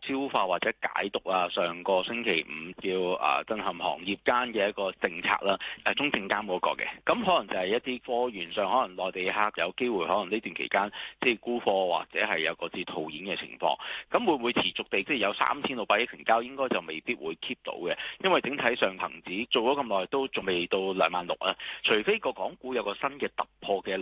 消化或者解讀啊，上個星期五叫震撼行業間嘅一個政策啦，中證監嗰個嘅，咁可能就係一啲貨源上，可能內地客有機會可能呢段期間即係沽貨或者係有個字套現嘅情況，咁會唔會持續地即係有3600億成交？應該就未必會 keep 到嘅，因為整體上恒指做咗咁耐都仲未到26000啊，除非個港股有個新嘅突破嘅